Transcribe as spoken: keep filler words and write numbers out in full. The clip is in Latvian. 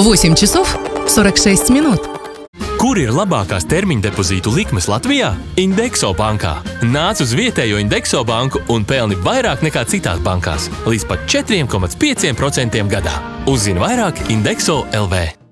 восемь часов сорок шесть минут. Kur ir labākās termiņa depozītu likmes Latvijā? Indexo bankā. Nāc uz vietējo Indexo banku un pelni vairāk nekā citās bankās, līdz pat četri komats pieci procenti gadā. Uzzini vairāk Indexo L V.